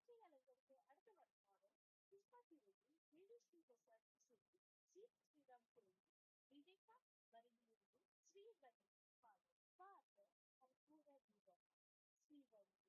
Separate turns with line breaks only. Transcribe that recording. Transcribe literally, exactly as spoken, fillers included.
வெற்றியாளர்களுக்கு அடுத்த வருமானம் புஷ்பா ஹீரோயின் வெள்ளி ஸ்ரீபிரசாத் இசையில் ஜி ஸ்ரீராம் குரலில் விவேகா வரியிலிருந்து ஸ்ரீவள்ளி பாடல் பார்த்த கற்பூர தீபம் ஸ்ரீவள்ளி